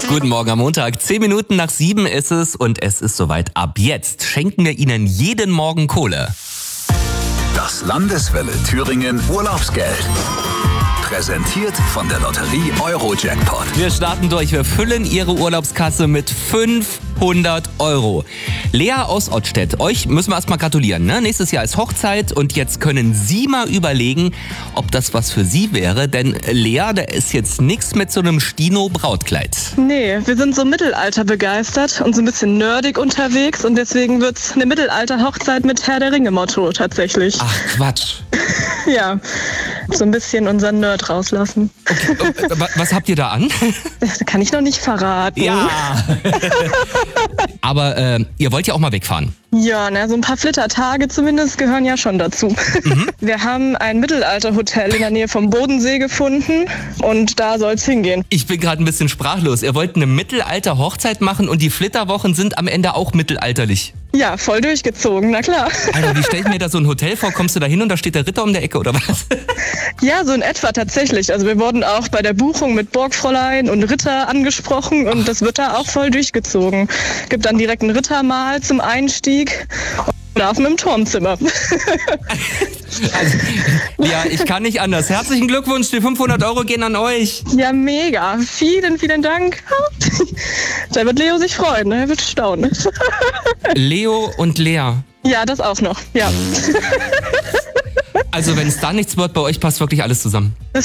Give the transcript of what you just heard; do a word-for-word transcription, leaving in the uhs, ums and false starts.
Guten Morgen am Montag. Zehn Minuten nach sieben ist es und es ist soweit. Ab jetzt schenken wir Ihnen jeden Morgen Kohle. Das Landeswelle Thüringen Urlaubsgeld. Präsentiert von der Lotterie Euro-Jackpot. Wir starten durch. Wir füllen Ihre Urlaubskasse mit fünfhundert Euro. Lea aus Ottstedt, euch müssen wir erstmal gratulieren. Ne? Nächstes Jahr ist Hochzeit und jetzt können Sie mal überlegen, ob das was für Sie wäre. Denn Lea, da ist jetzt nichts mit so einem Stino-Brautkleid. Nee, wir sind so Mittelalter begeistert und so ein bisschen nerdig unterwegs und deswegen wird's eine Mittelalter-Hochzeit mit Herr der Ringe-Motto tatsächlich. Ach Quatsch. Ja, so ein bisschen unseren Nerd rauslassen. Okay, was habt ihr da an? Das kann ich noch nicht verraten. Ja. Aber äh, ihr wollt ja auch mal wegfahren. Ja, na, so ein paar Flittertage zumindest gehören ja schon dazu. Mhm. Wir haben ein Mittelalterhotel in der Nähe vom Bodensee gefunden und da soll's hingehen. Ich bin gerade ein bisschen sprachlos. Ihr wollt eine Mittelalter-Hochzeit machen und die Flitterwochen sind am Ende auch mittelalterlich. Ja, voll durchgezogen, na klar. Alter, wie stell ich mir da so ein Hotel vor? Kommst du da hin und da steht der Ritter um der Ecke oder was? Ja, so in etwa tatsächlich. Also wir wurden auch bei der Buchung mit Burgfräulein und Ritter angesprochen und das wird da auch voll durchgezogen. Gibt dann direkt ein Rittermahl zum Einstieg und schlafen im Turmzimmer. Also, ja, ich kann nicht anders. Herzlichen Glückwunsch, die fünfhundert Euro gehen an euch. Ja, mega. Vielen, vielen Dank. Da wird Leo sich freuen, ne? Er wird staunen. Leo und Lea. Ja, das auch noch, ja. Also wenn es da nichts wird, bei euch passt wirklich alles zusammen.